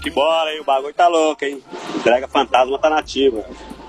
que bora, hein? O bagulho tá louco, hein? Entrega fantasma tá nativa.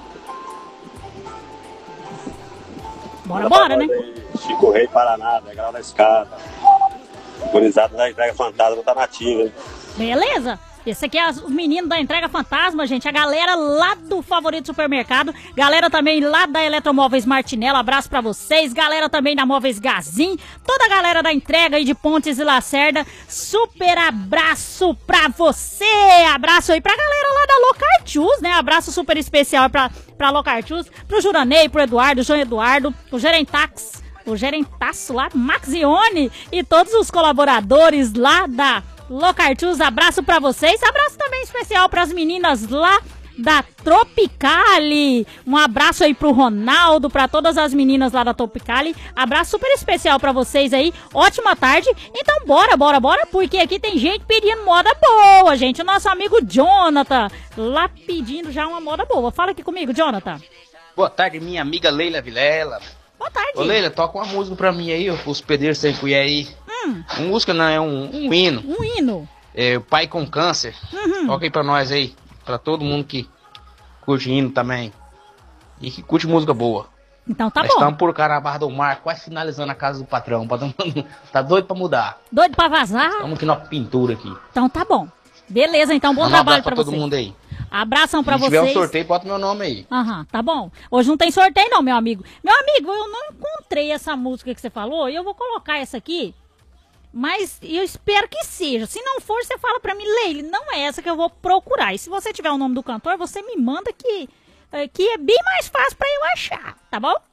Bora, né? Chico Rei, Paraná, Degrau da Escada. Gurizada da entrega fantasma tá nativa, hein? Beleza? Esse aqui é os meninos da Entrega Fantasma, gente. A galera lá do Favorito Supermercado. Galera também lá da Eletromóveis Martinello. Abraço pra vocês. Galera também da Móveis Gazin. Toda a galera da entrega aí de Pontes e Lacerda. Super abraço pra você. Abraço aí pra galera lá da Locartius, né? Abraço super especial pra Locartius. Pro Juranei, pro Eduardo, João Eduardo, o Gerentax. O gerentaço lá, Maxione. E todos os colaboradores lá da Locartius, abraço pra vocês. Abraço também especial pras meninas lá da Tropicali. Um abraço aí pro Ronaldo, pra todas as meninas lá da Tropicali. Abraço super especial pra vocês aí. Ótima tarde. Então bora, porque aqui tem gente pedindo moda boa, gente. O nosso amigo Jonathan lá pedindo já uma moda boa. Fala aqui comigo, Jonathan. Boa tarde, minha amiga Leila Vilela. Boa tarde. Ô Leila, toca uma música pra mim aí, os pedreiros sem colher aí. Uma música não, é um hino. Um hino. É o Pai com Câncer. Toca aí pra nós aí. Pra todo mundo que curte hino também. E que curte música boa. Então tá Nós bom. estamos por cá na Barra do Mar, quase finalizando a casa do patrão. O patrão tá doido pra mudar. Doido pra vazar? Estamos aqui na pintura aqui. Então tá bom. Beleza, então bom Manda um trabalho abraço pra todo vocês. mundo aí. Abração pra Se vocês. tiver um sorteio, bota meu nome aí. Aham, tá bom. Hoje não tem sorteio não, meu amigo. Meu amigo, eu não encontrei essa música que você falou e eu vou colocar essa aqui. Mas eu espero que seja. Se não for, você fala pra mim, Leile, não é essa que eu vou procurar. E se você tiver o nome do cantor, você me manda que é bem mais fácil pra eu achar, tá bom?